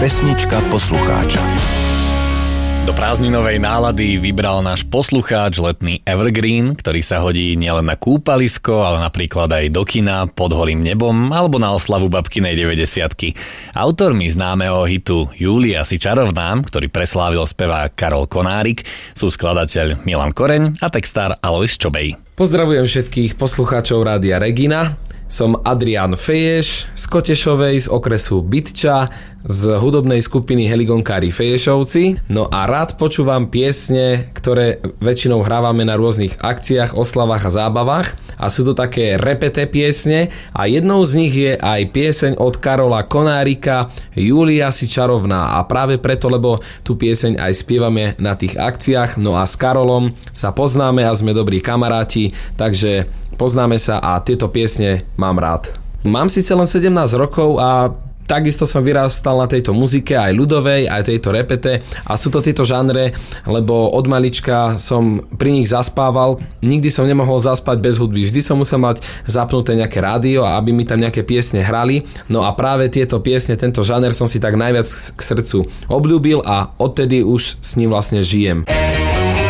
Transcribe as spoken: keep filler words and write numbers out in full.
Pesnička poslucháča. Do prázdninovej nálady vybral náš poslucháč letný evergreen, ktorý sa hodí nielen na kúpalisko, ale napríklad aj do kina pod holým nebom alebo na oslavu babkinej deväťdesiatky. Autormi známeho hitu Júlia si čarovná, ktorý preslávil spevák Karol Konárik, sú skladateľ Milan Koreň a textár Alojz Čobej. Pozdravujem všetkých poslucháčov Rádia Regina. Som Adrián Feješ z Kotešovej, z okresu Bytča, z hudobnej skupiny Heligonkári Feješovci. No a rád počúvam piesne, ktoré väčšinou hrávame na rôznych akciách, oslavách a zábavách. A sú to také repeté piesne a jednou z nich je aj pieseň od Karola Konárika Júlia si čarovná. A práve preto, lebo tú pieseň aj spievame na tých akciách. No a s Karolom sa poznáme a sme dobrí kamaráti, takže poznáme sa a tieto piesne mám rád. Mám síce len sedemnásť rokov a takisto som vyrastal na tejto muzike, aj ľudovej, aj tejto repete a sú to tieto žánre, lebo od malička som pri nich zaspával. Nikdy som nemohol zaspať bez hudby. Vždy som musel mať zapnuté nejaké rádio a aby mi tam nejaké piesne hrali. No a práve tieto piesne, tento žáner som si tak najviac k srdcu obľúbil a odtedy už s ním vlastne žijem.